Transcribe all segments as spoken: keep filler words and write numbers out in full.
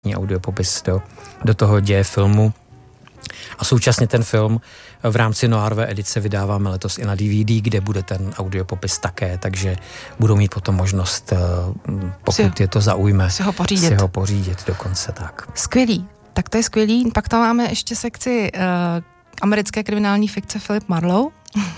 audiopopis do, do toho děje filmu. A současně ten film v rámci noirové edice vydáváme letos i na D V D, kde bude ten audiopopis také, takže budou mít potom možnost, pokud si, je to zaujme, si ho pořídit. Si ho pořídit dokonce tak. Skvělý, tak to je skvělý. Pak tam máme ještě sekci uh, americké kriminální fikce Philip Marlowe.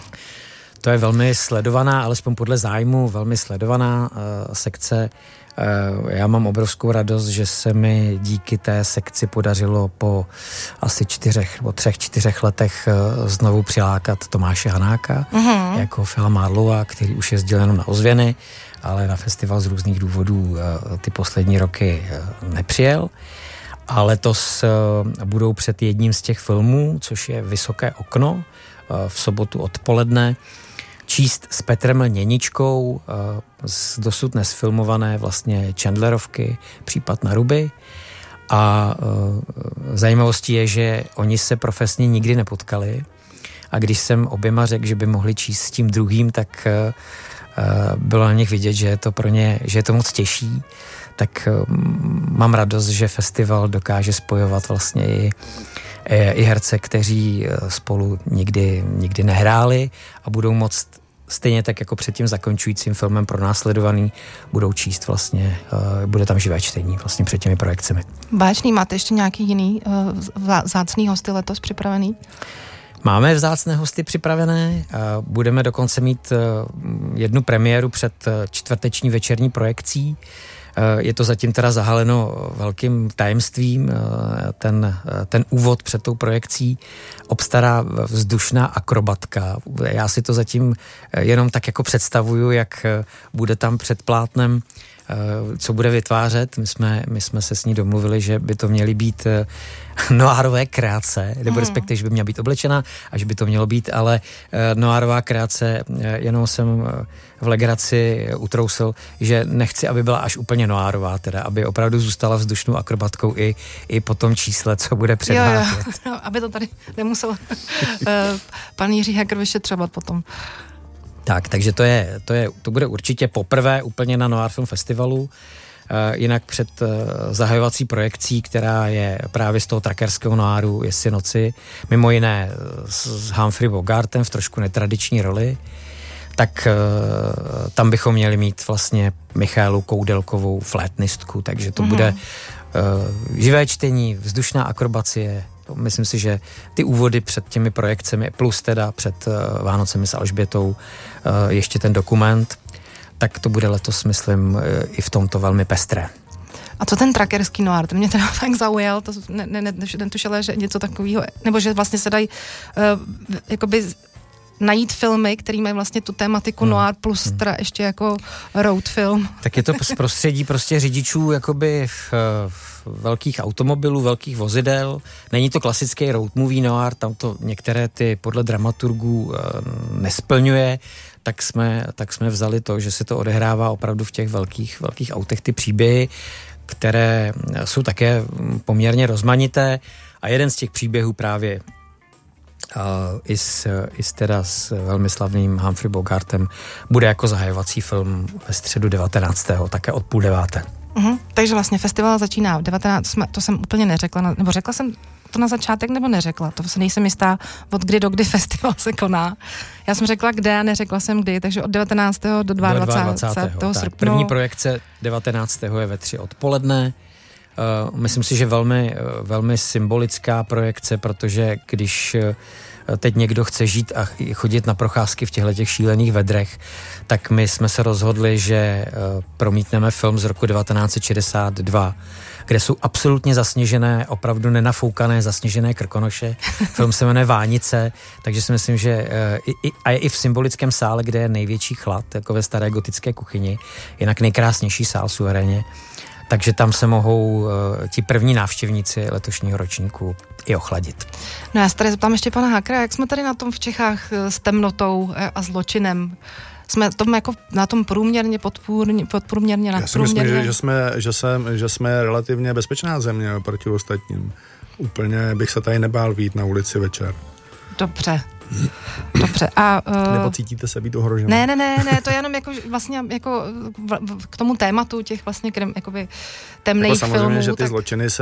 To je velmi sledovaná, alespoň podle zájmu, velmi sledovaná uh, sekce. Uh, já mám obrovskou radost, že se mi díky té sekci podařilo po asi čtyřech nebo třech, čtyřech letech uh, znovu přilákat Tomáše Hanáka uh-huh. jako Phila Marlowa, který už jezdil jenom na ozvěny, ale na festival z různých důvodů uh, ty poslední roky uh, nepřijel. A letos uh, budou před jedním z těch filmů, což je Vysoké okno, uh, v sobotu odpoledne, číst s Petrem Lněničkou z dosud nesfilmované vlastně Chandlerovky Případ na ruby. A zajímavostí je, že oni se profesně nikdy nepotkali a když jsem oběma řekl, že by mohli číst s tím druhým, tak bylo na nich vidět, že je to pro ně, že je to moc těžší. Tak mám radost, že festival dokáže spojovat vlastně i i herce, kteří spolu nikdy, nikdy nehráli a budou moct stejně tak jako před tím zakončujícím filmem Pronásledovaný budou číst vlastně, uh, bude tam živé čtení vlastně před těmi projekcemi. Báječný, máte ještě nějaký jiný uh, vzácný hosty letos připravený? Máme vzácné hosty připravené, uh, budeme dokonce mít uh, jednu premiéru před uh, čtvrteční večerní projekcí. Je to zatím teda zahaleno velkým tajemstvím. Ten, ten úvod před tou projekcí obstará vzdušná akrobatka. Já si to zatím jenom tak jako představuju, jak bude tam před plátnem, co bude vytvářet. My jsme, my jsme se s ní domluvili, že by to měly být noárové kreace, nebo respektive, že by měla být oblečená a že by to mělo být, ale noárová kreace, jenom jsem v legraci utrousil, že nechci, aby byla až úplně noárová, teda, aby opravdu zůstala vzdušnou akrobatkou i, i po tom čísle, co bude předvádět. Jo, jo, aby to tady nemusel pan Jiří Heger vyšetřovat potom. Tak, takže to je, to je, to bude určitě poprvé úplně na Noir Film Festivalu. Uh, jinak před uh, zahajovací projekcí, která je právě z toho trackerského noáru Jestli noci, mimo jiné s, s Humphrey Bogartem v trošku netradiční roli, tak uh, tam bychom měli mít vlastně Michaelu Koudelkovou flétnistku, takže to mm-hmm. bude uh, živé čtení, vzdušná akrobacie. Myslím si, že ty úvody před těmi projekcemi, plus teda před uh, Vánocemi s Alžbětou, uh, ještě ten dokument, tak to bude letos, myslím, uh, i v tomto velmi pestré. A co ten trackerský noir? Ten mě teda tak zaujal, to ne, ne, ne, netušila, že něco takového, nebo že vlastně se dají uh, jakoby najít filmy, který mají vlastně tu tématiku hmm. noir plus hmm. teda ještě jako road film. Tak je to z prostředí prostě řidičů jakoby v, v velkých automobilů, velkých vozidel. Není to klasický road movie noir, tam to některé ty podle dramaturgů nesplňuje, tak jsme, tak jsme vzali to, že se to odehrává opravdu v těch velkých, velkých autech, ty příběhy, které jsou také poměrně rozmanité a jeden z těch příběhů právě Uh, i, s, i s teda s velmi slavným Humphrey Bogartem bude jako zahajovací film ve středu devatenáctého také od půl deváté. Uh-huh. Takže vlastně festival začíná v devatenácté, to jsem úplně neřekla, nebo řekla jsem to na začátek, nebo neřekla, to se nejsem jistá, od kdy do kdy festival se koná. Já jsem řekla kde a neřekla jsem kdy, takže od devatenáctého do dvacátého srpna. První projekce devatenáctého je ve tři odpoledne. Uh, myslím si, že velmi, uh, velmi symbolická projekce, protože když uh, teď někdo chce žít a chodit na procházky v těchto těch šílených vedrech, tak my jsme se rozhodli, že uh, promítneme film z roku devatenáct set šedesát dva, kde jsou absolutně zasněžené, opravdu nenafoukané zasněžené Krkonoše. Film se jmenuje Vánice, takže si myslím, že uh, i, a je i v symbolickém sále, kde je největší chlad, jako ve staré gotické kuchyni, jinak nejkrásnější sál suverénně. Takže tam se mohou uh, ti první návštěvníci letošního ročníku i ochladit. No já se tady zeptám ještě pana Hakera, jak jsme tady na tom v Čechách s temnotou a zločinem? Jsme tom jako na tom průměrně, podprůměrně, podprůměrně, nadprůměrně? Já si myslím, že, že, jsme, že, jsme, že jsme relativně bezpečná země proti ostatním. Úplně bych se tady nebál vyjít na ulici večer. Dobře, Dobře. A, uh, Nebo cítíte se být ohrožený? Ne, ne, ne, ne, to je jenom jako vlastně jako v, v, k tomu tématu těch vlastně krem, jakoby temných jako samozřejmě, filmů. že ty tak... zločiny se